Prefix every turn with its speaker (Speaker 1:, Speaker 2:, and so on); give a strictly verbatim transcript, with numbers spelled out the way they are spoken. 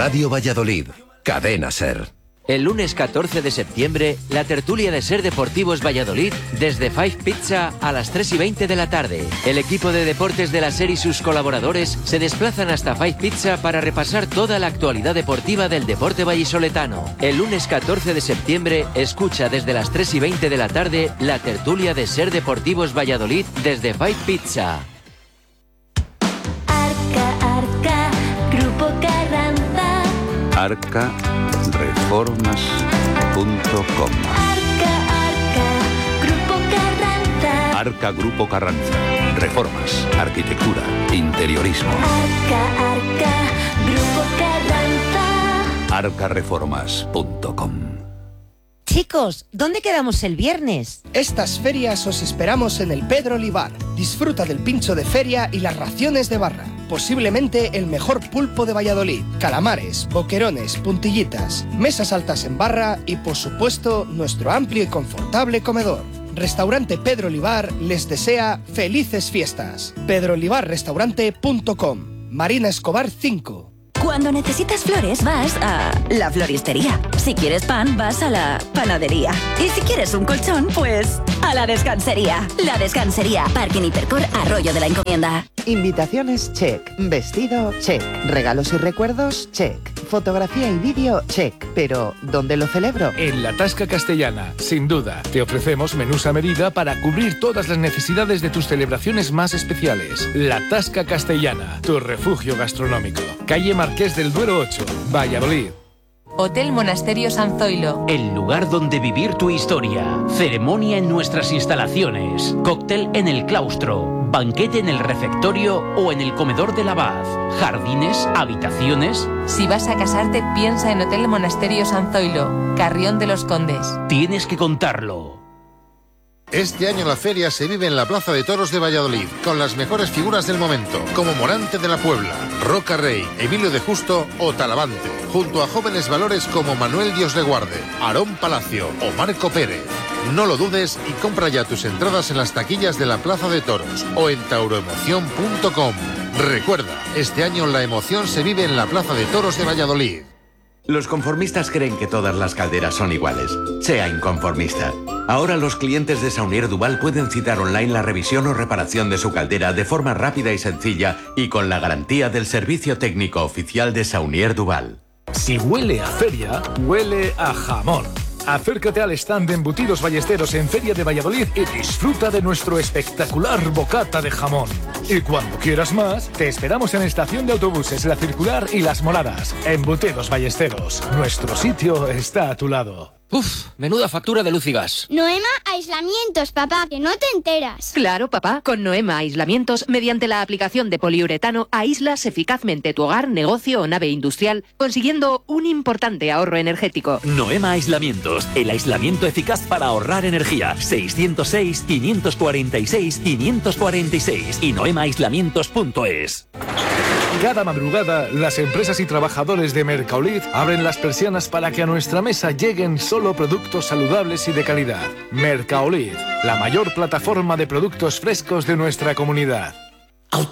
Speaker 1: Radio Valladolid, Cadena SER.
Speaker 2: El lunes catorce de septiembre, la tertulia de SER Deportivos Valladolid desde Five Pizza a las tres y veinte de la tarde. El equipo de deportes de la SER y sus colaboradores se desplazan hasta Five Pizza para repasar toda la actualidad deportiva del deporte vallisoletano. El lunes catorce de septiembre, escucha desde las tres y veinte de la tarde la tertulia de SER Deportivos Valladolid desde Five Pizza.
Speaker 3: Arca, Arca, Grupo Carranza.
Speaker 4: Arca Reformas punto com.
Speaker 3: Arca, Arca, Grupo Carranza.
Speaker 4: Arca Grupo Carranza. Reformas, arquitectura, interiorismo.
Speaker 3: Arca, Arca, Grupo Carranza.
Speaker 4: Arca Reformas punto com.
Speaker 5: Chicos, ¿dónde quedamos el viernes?
Speaker 6: Estas ferias os esperamos en el Pedro Olivar. Disfruta del pincho de feria y las raciones de barra. Posiblemente el mejor pulpo de Valladolid. Calamares, boquerones, puntillitas, mesas altas en barra y, por supuesto, nuestro amplio y confortable comedor. Restaurante Pedro Olivar les desea felices fiestas. pedro olivar restaurante punto com. Marina Escobar cinco.
Speaker 7: Cuando necesitas flores, vas a la floristería. Si quieres pan, vas a la panadería. Y si quieres un colchón, pues a la descansería. La Descansería, Parking Hipercor, Arroyo de la Encomienda.
Speaker 8: Invitaciones, check. Vestido, check. Regalos y recuerdos, check. Fotografía y vídeo, check. Pero, ¿dónde lo celebro?
Speaker 9: En la Tasca Castellana, sin duda. Te ofrecemos menús a medida para cubrir todas las necesidades de tus celebraciones más especiales. La Tasca Castellana, tu refugio gastronómico. Calle Marqués del Duero ocho, Valladolid.
Speaker 10: Hotel Monasterio San Zoilo.
Speaker 11: El lugar donde vivir tu historia. Ceremonia en nuestras instalaciones. Cóctel en el claustro. Banquete en el refectorio o en el comedor del abad. Jardines, habitaciones.
Speaker 10: Si vas a casarte, piensa en Hotel Monasterio San Zoilo, Carrión de los Condes.
Speaker 11: Tienes que contarlo.
Speaker 12: Este año la feria se vive en la Plaza de Toros de Valladolid, con las mejores figuras del momento, como Morante de la Puebla, Roca Rey, Emilio de Justo o Talavante, junto a jóvenes valores como Manuel Dios le Guarde, Aarón Palacio o Marco Pérez. No lo dudes y compra ya tus entradas en las taquillas de la Plaza de Toros o en tauroemoción punto com. Recuerda, este año la emoción se vive en la Plaza de Toros de Valladolid.
Speaker 13: Los conformistas creen que todas las calderas son iguales. Sea inconformista. Ahora los clientes de Saunier Duval pueden citar online la revisión o reparación de su caldera de forma rápida y sencilla y con la garantía del servicio técnico oficial de Saunier Duval.
Speaker 9: Si huele a feria, huele a jamón. Acércate al stand de Embutidos Ballesteros en Feria de Valladolid y disfruta de nuestro espectacular bocata de jamón. Y cuando quieras más, te esperamos en Estación de Autobuses La Circular y Las Moradas. Embutidos Ballesteros, nuestro sitio está a tu lado.
Speaker 14: Uf, menuda factura de luz y gas.
Speaker 15: Noema Aislamientos, papá, que no te enteras.
Speaker 16: Claro, papá, con Noema Aislamientos, mediante la aplicación de poliuretano, aíslas eficazmente tu hogar, negocio o nave industrial, consiguiendo un importante ahorro energético.
Speaker 17: Noema Aislamientos, el aislamiento eficaz para ahorrar energía. seiscientos seis, quinientos cuarenta y seis, quinientos cuarenta y seis y noema aislamientos punto es.
Speaker 9: Cada madrugada, las empresas y trabajadores de Mercaolid abren las persianas para que a nuestra mesa lleguen solo productos saludables y de calidad. Mercaolid, la mayor plataforma de productos frescos de nuestra comunidad.